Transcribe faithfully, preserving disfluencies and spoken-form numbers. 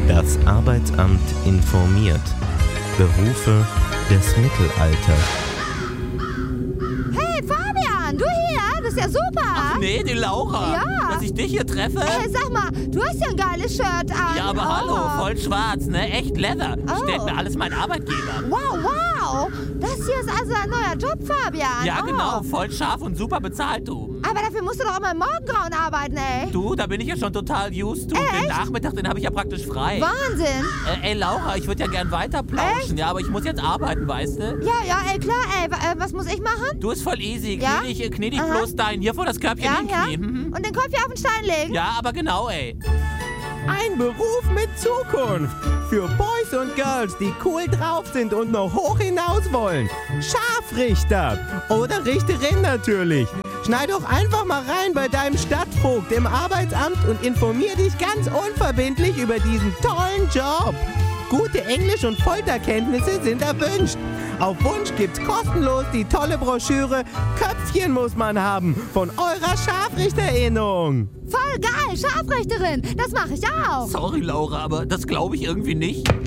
Das Arbeitsamt informiert. Berufe des Mittelalters. Hey Fabian, du hier? Das ist ja super. Ach nee, die Laura. Ja. Dass ich dich hier treffe. Hey, sag mal, du hast ja ein geiles Shirt an. Ja, aber oh. hallo, voll schwarz, ne? Echt Leather. Oh. Stellt mir alles mein Arbeitgeber. Wow, wow. Das hier ist also ein neuer Job, Fabian. Ja, oh. genau. Voll scharf und super bezahlt, du. Aber dafür musst du doch immer im Morgengrauen arbeiten, ey. Du, da bin ich ja schon total used to. Echt? Den Nachmittag, den habe ich ja praktisch frei. Wahnsinn. Äh, ey, Laura, ich würde ja gern weiter plauschen. Echt? Ja, aber ich muss jetzt arbeiten, weißt du? Ja, ja, ey, klar, ey. W- äh, was muss ich machen? Du, ist voll easy. Ja? Knie dich, knie dich Aha. bloß dein. Hier vor das Körbchen Ja, ja. hinknien. Mhm. Und den Kopf hier auf den Stein legen? Ja, aber genau, ey. Ein Beruf mit Zukunft. Für Boys und Girls, die cool drauf sind und noch hoch hinaus wollen. Scharfrichter. Oder Richterin natürlich. Schneid doch einfach mal rein bei deinem Stadtvogt im Arbeitsamt und informier dich ganz unverbindlich über diesen tollen Job. Gute Englisch- und Folterkenntnisse sind erwünscht. Auf Wunsch gibt's kostenlos die tolle Broschüre Köpfchen muss man haben von eurer Scharfrichterinnung. Voll geil, Scharfrichterin. Das mache ich auch. Sorry, Laura, aber das glaube ich irgendwie nicht.